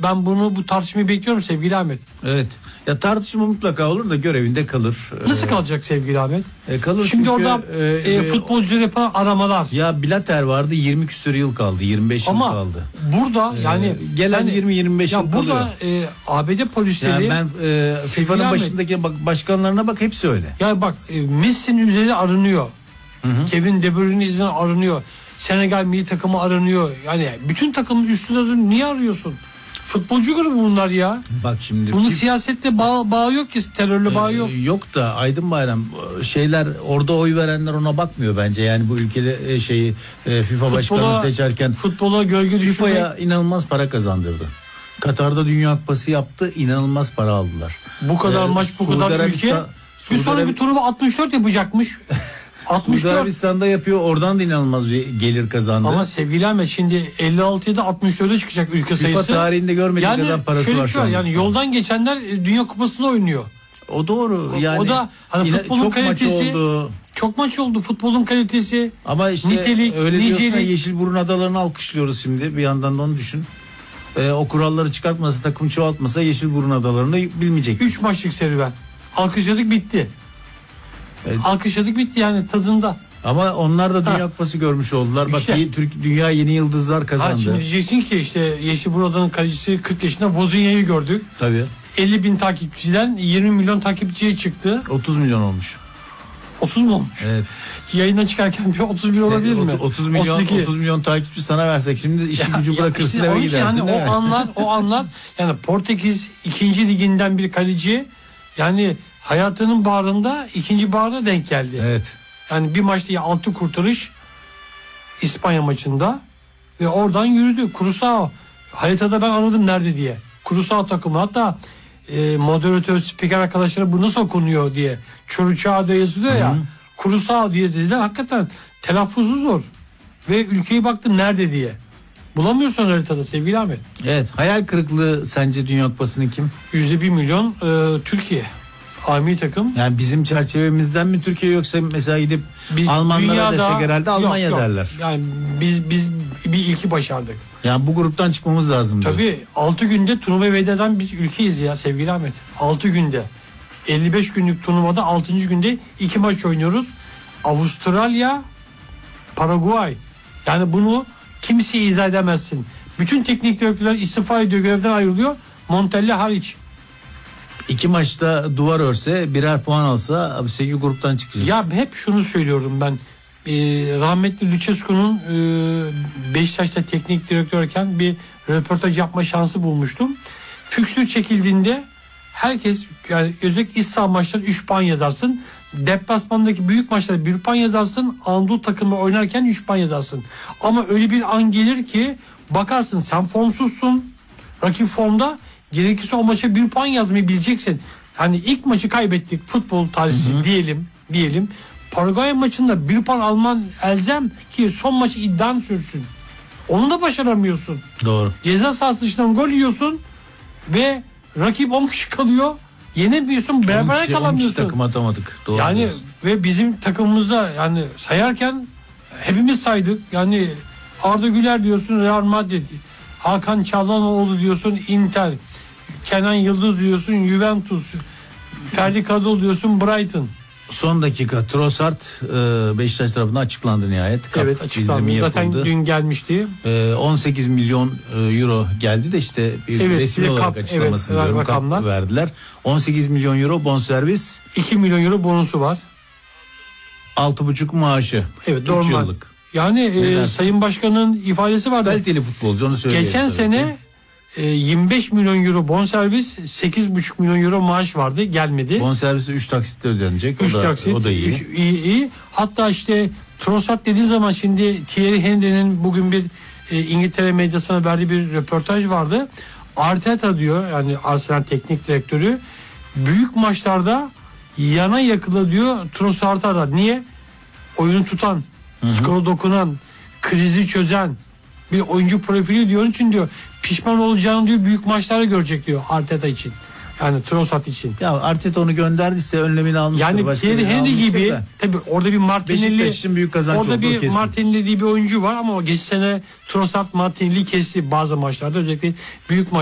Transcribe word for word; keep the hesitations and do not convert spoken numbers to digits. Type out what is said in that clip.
Ben bunu bu tartışmayı bekliyorum sevgili Ahmet. Evet. Ya tartışma mutlaka olur da görevinde kalır. Nasıl kalacak sevgili Ahmet? E, kalır Şimdi çünkü, orada e, e, e, futbolcuları yapan aramalar. Ya Blatter vardı, yirmi küsur yıl kaldı, yirmi beş Ama yıl kaldı. burada yani ee, gelen yani, yirmi yirmi beş yıl kalıyor. Burada e, A B D polisleri. Yani ben e, FIFA'nın başındaki bak, başkanlarına bak hepsi öyle. Yani bak e, Messi'nin üzeri aranıyor. Hı hı. Kevin De Bruyne'nin izine aranıyor. Senegal milli takımı aranıyor. Yani bütün takımın üstüne niye arıyorsun? Futbolcu grubu bunlar ya. Bak şimdi. Bunun F- siyasetle bağ, bağ yok ki, terörle bağ yok. Ee, yok da Aydın Bayram şeyler orada oy verenler ona bakmıyor bence. Yani bu ülkede şeyi e, FIFA Futbola, başkanını seçerken futbola gölge düşürmek. FIFA'ya inanılmaz para kazandırdı. Katar'da Dünya Kupası yaptı, inanılmaz para aldılar. Bu kadar ee, maç, bu Suudi kadar ülke. Arabistan, Bir sonraki turnuva altmış dört yapacakmış. altmış dört. Suudi Arabistan'da yapıyor, oradan da inanılmaz bir gelir kazandı. Ama sevgili Ahmet şimdi elli altıya da altmış dörde çıkacak ülke sayısı. FIFA tarihinde görmediği yani kadar parası şöyle var bir şu şey an. Yani yoldan geçenler Dünya Kupası'nda oynuyor. O doğru. Yani o da hani futbolun çok kalitesi. maç oldu. Çok maç oldu futbolun kalitesi. Ama işte nitelik, öyle diyorsun ya, nicelik. Yeşilburun adalarını alkışlıyoruz şimdi. Bir yandan da onu düşün. Ee, o kuralları çıkartmasa, takım çoğaltmasa Yeşilburun adalarını bilmeyecek. üç maçlık serüven. Alkışladık bitti. Evet. Alkışladık bitti yani tadında. Ama onlar da Dünya Ha. Kupası görmüş oldular. İşte. Bak Türk dünya yeni yıldızlar kazandı. Ha, şimdi diyeceksin ki işte Yeşilburun Adanın kalecisi kırk yaşında Wozniak'ı gördük. Tabii. elli bin takipçiden yirmi milyon takipçiye çıktı. otuz milyon olmuş. otuz mu olmuş? Evet. Yayından çıkarken bir otuz milyon olabilir mi? otuz milyon otuz iki. otuz milyon takipçi sana versek şimdi işi Ya- gücü ya bırakırsın işte eve onun için gidersin. hani değil o mi? anlar o anlar yani Portekiz ikinci liginden bir kaleci yani hayatının bağrında ikinci bağrına denk geldi. Evet. Yani bir maçta ya altı kurtarış İspanya maçında ve oradan yürüdü. Kurusao haritada ben anladım nerede diye. Kurusao takımı hatta e, moderatör spiker arkadaşlara bu nasıl okunuyor diye Çoruçağ'da yazılıyor ya. Kurusao diye dediler. Hakikaten telaffuzu zor. Ve ülkeye baktım nerede diye. Bulamıyorsun haritada sevgili Ahmet. Evet. Hayal kırıklığı sence Dünya Kupası'nın kim? Yüzde bir milyon e, Türkiye. Ami takım. Yani bizim çerçevemizden mi Türkiye, yoksa mesela gidip Bir Almanlara dünyada- desek herhalde Yok, Almanya yok. derler. Yani biz biz bir ilki başardık. Yani bu gruptan çıkmamız lazım diyorsun. Tabii altı günde turnuva veda eden biz ülkeyiz ya sevgili Ahmet. altı günde. elli beş günlük turnuvada altıncı günde iki maç oynuyoruz. Avustralya, Paraguay. Yani bunu kimseye izah edemezsin. Bütün teknik direktörler istifa ediyor, görevden ayrılıyor. Montella hariç. İki maçta duvar örse, birer puan alsa abi sekiz gruptan çıkacağız. Ya hep şunu söylüyorum ben. Ee, rahmetli Lucescu'nun e, Beşiktaş'ta teknik direktörken bir röportaj yapma şansı bulmuştum. Füksür çekildiğinde herkes yani özellikle iç saha maçlarında üç puan yazarsın. Deplasmandaki büyük maçlarda bir puan yazarsın. Anadolu takımı oynarken üç puan yazarsın. Ama öyle bir an gelir ki bakarsın sen formsuzsun. Rakip formda, gerekirse o maça bir puan yazmayı bileceksin. Hani ilk maçı kaybettik futbol tarihi diyelim diyelim. Paraguay maçında bir puan alman elzem ki son maçı iddian sürsün. Onu da başaramıyorsun. Doğru. Ceza sahası dışından gol yiyorsun ve rakip on kişi kalıyor. Yenemiyorsun, berabere kalamıyorsun. takım atamadık. Doğru Yani diyorsun. ve bizim takımımızda yani sayarken hepimiz saydık. Yani Arda Güler diyorsun Real Madrid, Hakan Çalhanoğlu diyorsun Inter, Kenan Yıldız diyorsun Juventus, Ferdi Kadıoğlu diyorsun Brighton. Son dakika Trossard e, Beşiktaş tarafından açıklandı nihayet. Kap Evet açıklandı. bildirimi Zaten yapıldı. dün gelmişti. E, on sekiz milyon euro geldi de işte bir Evet, resmi bir de olarak kap- açıklamasını evet, diyorum. rakamlar. Kap verdiler. on sekiz milyon euro bonservis, iki milyon euro bonusu var. altı buçuk maaşı. Evet üç normal. yıllık. Yani e, dersin? Sayın Başkan'ın ifadesi vardı. Kaliteli futbolcu, onu söyleyeyim. Geçen sene e, yirmi beş milyon euro bonservis, sekiz buçuk milyon euro maaş vardı, gelmedi. Bonservisi üç taksitle ödenecek. üç o da, taksit. o da iyi. üç, iyi, iyi. Hatta işte Trossard dediğin zaman şimdi Thierry Henry'nin bugün bir e, İngiltere medyasına verdiği bir röportaj vardı. Arteta diyor, yani Arsenal teknik direktörü, büyük maçlarda yana yakıla diyor Trossard'ı arar. Niye? Oyunu tutan, skora dokunan, krizi çözen bir oyuncu profili diyor. Onun için diyor pişman olacağını diyor büyük maçlarda görecek diyor Arteta için. Yani Trossard için. Ya Arteta onu gönderdiyse önlemini almıştır. Yani Thierry Henry gibi tabii orada bir Martinelli, Beşiktaş için büyük kazanç orada oldu, bir kesin. Martinelli diye bir oyuncu var ama o geçen sene Trossard Martinelli kesti bazı maçlarda, özellikle büyük maç